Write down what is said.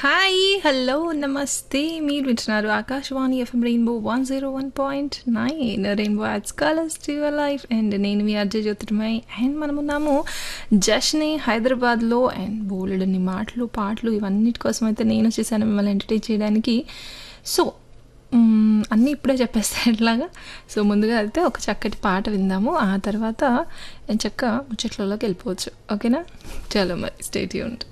Hi hello నమస్తే మీరు వింటున్నారు Akashvani FM rainbow 101.9 rainbow ads colours to your life and నేను మీ అర్జయ్ జ్యోతిర్మయ్ అండ్ మనమున్నాము జష్నే హైదరాబాద్లో అండ్ బోలెడన్ని మాటలు పాటలు ఇవన్నిటి కోసం అయితే నేను వచ్చేసాను మిమ్మల్ని ఎంటర్టైన్ చేయడానికి. సో అన్నీ ఇప్పుడే చెప్పేస్తే ఎట్లాగా. సో ముందుగా అయితే ఒక చక్కటి పాట విందాము, ఆ తర్వాత చక్క ముచ్చట్లలోకి వెళ్ళిపోవచ్చు. ఓకేనా, చలో మరి స్టే ట్యూన్డ్.